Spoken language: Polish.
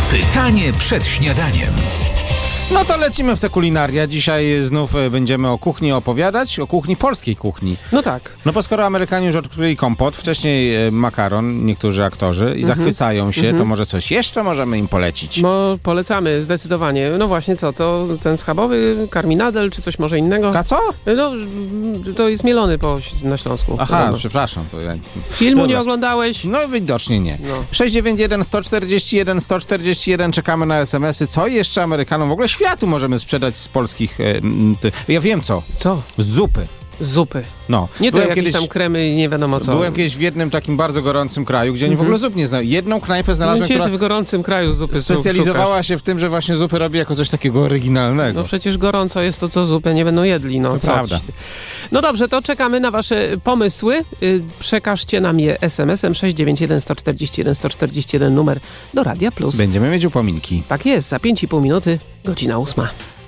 Pytanie przed śniadaniem. No to lecimy w te kulinaria. Dzisiaj znów będziemy o kuchni opowiadać, o kuchni, polskiej kuchni. No tak. No bo skoro Amerykanie już odkryli kompot, wcześniej makaron, niektórzy aktorzy i zachwycają się, to może coś jeszcze możemy im polecić? No polecamy, zdecydowanie. No właśnie, co, to ten schabowy, karminadel, czy coś może innego? A co? No, to jest mielony na Śląsku. Aha, Wiadomo. przepraszam. To ja... Filmu Dobra. nie oglądałeś? No widocznie nie. No. 691 141 141, czekamy na SMS-y. Co jeszcze Amerykanom, w ogóle światu możemy sprzedać z polskich... Ja wiem co. Co? Zupy. Zupy. No. Nie to jakieś tam kremy, nie wiadomo co. Byłem kiedyś w jednym takim bardzo gorącym kraju, gdzie oni w ogóle zup nie znają. Jedną knajpę znalazłem, Gdzie która ty w gorącym kraju zupy specjalizowała się w tym, że właśnie zupy robi jako coś takiego oryginalnego. No przecież gorąco jest to, co zupę nie będą jedli. No, To prawda. No dobrze, to czekamy na wasze pomysły. Przekażcie nam je SMS-em 691 141 141, numer do Radia Plus. Będziemy mieć upominki. Tak jest, za 5,5 minuty, godzina 8.